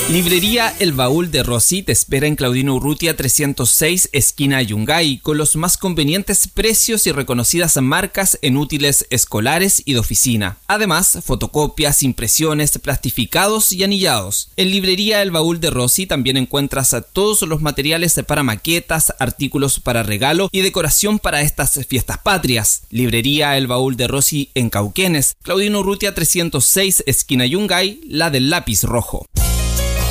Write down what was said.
Librería El Baúl de Rossi te espera en Claudino Urrutia 306, esquina Yungay, con los más convenientes precios y reconocidas marcas en útiles escolares y de oficina. Además, fotocopias, impresiones, plastificados y anillados. En Librería El Baúl de Rossi también encuentras todos los materiales para maquetas, artículos para regalo y decoración para estas fiestas patrias. Librería El Baúl de Rossi en Cauquenes, Claudino Urrutia 306, esquina Yungay, la del lápiz rojo.